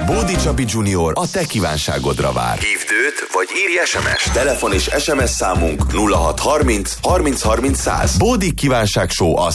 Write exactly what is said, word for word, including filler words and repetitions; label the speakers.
Speaker 1: Bódi Csabi Junior a te kívánságodra vár. Hívd őt, vagy írj es em es. Telefon és es em es számunk nulla hat harminc harminc harminc száz. Bódi kívánság show a